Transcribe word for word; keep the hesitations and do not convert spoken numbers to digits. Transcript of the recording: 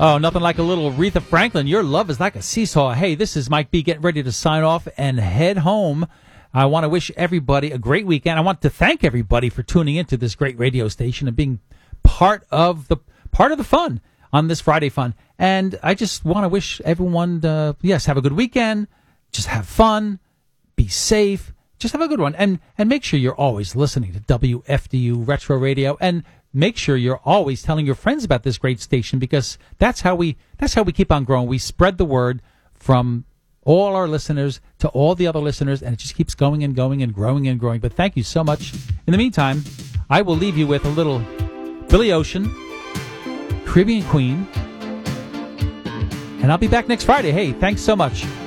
Oh, nothing like a little Aretha Franklin. Your love is like a seesaw. Hey, this is Mike B getting ready to sign off and head home. I want to wish everybody a great weekend. I want to thank everybody for tuning into this great radio station and being part of the part of the fun on this Friday fun. And I just want to wish everyone, uh, yes, have a good weekend. Just have fun. Be safe. Just have a good one. And and make sure you're always listening to W F D U Retro Radio. And make sure you're always telling your friends about this great station, because that's how we that's how we keep on growing. We spread the word from all our listeners to all the other listeners, and it just keeps going and going and growing and growing. But thank you so much. In the meantime, I will leave you with a little Billy Ocean, Caribbean Queen, and I'll be back next Friday. Hey, thanks so much.